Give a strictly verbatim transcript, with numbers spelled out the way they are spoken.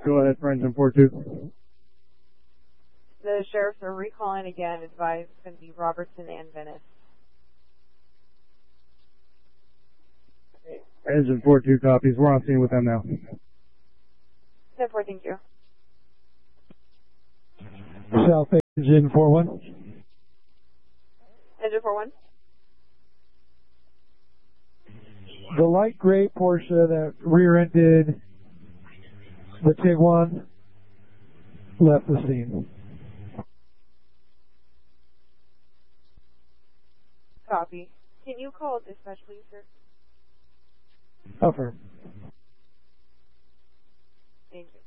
Go ahead, for engine four two. The sheriffs are recalling again. Advised it's going to be Robertson and Venice. Engine four two copies. We're on scene with them now. ten four, thank you. South engine four one. Engine four one. The light gray Porsche that rear-ended the Tiguan left the scene. Copy. Can you call dispatch, please, sir? Affirm. Thank you.